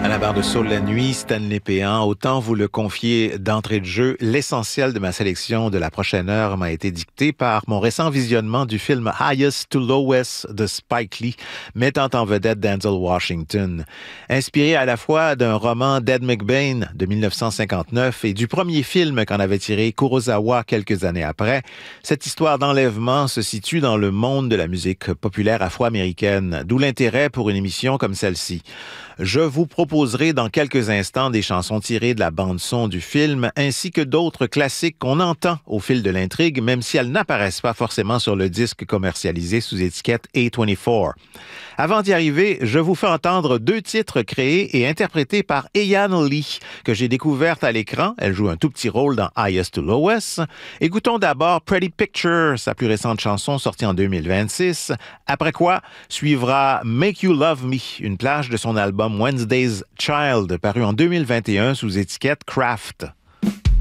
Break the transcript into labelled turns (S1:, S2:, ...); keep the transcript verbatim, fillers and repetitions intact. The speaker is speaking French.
S1: À la barre de Saul la nuit, Stanley Péan, autant vous le confier d'entrée de jeu, l'essentiel de ma sélection de la prochaine heure m'a été dicté par mon récent visionnement du film Highest to Lowest de Spike Lee, mettant en vedette Denzel Washington. Inspiré à la fois d'un roman d'Ed McBain de dix-neuf cent cinquante-neuf et du premier film qu'en avait tiré Kurosawa quelques années après, cette histoire d'enlèvement se situe dans le monde de la musique populaire afro-américaine, d'où l'intérêt pour une émission comme celle-ci. Je vous proposerai dans quelques instants des chansons tirées de la bande-son du film, ainsi que d'autres classiques qu'on entend au fil de l'intrigue, même si elles n'apparaissent pas forcément sur le disque commercialisé sous étiquette A vingt-quatre. Avant d'y arriver, je vous fais entendre deux titres créés et interprétés par Eyan Lee, que j'ai découverte à l'écran. Elle joue un tout petit rôle dans Highest to Lowest. Écoutons d'abord Pretty Picture, sa plus récente chanson sortie en deux mille vingt-six. Après quoi, suivra Make You Love Me, une plage de son album Wednesday's Child, paru en deux mille vingt et un sous étiquette Kraft.